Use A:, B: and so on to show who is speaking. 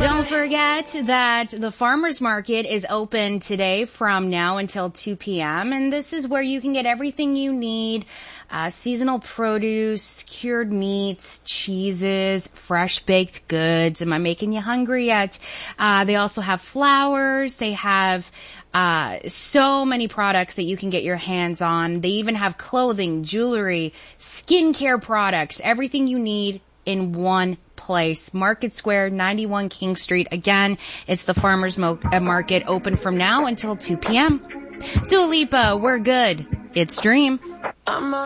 A: Don't forget that the farmers market is open today from now until 2 p.m. And this is where you can get everything you need. Seasonal produce, cured meats, cheeses, fresh baked goods. Am I making you hungry yet? They also have flowers. They have so many products that you can get your hands on. They even have clothing, jewelry, skincare products, everything you need in one place. Market Square, 91 King Street. Again, it's the farmers market, open from now until 2 p.m. Dua Lipa, we're good. It's Dream.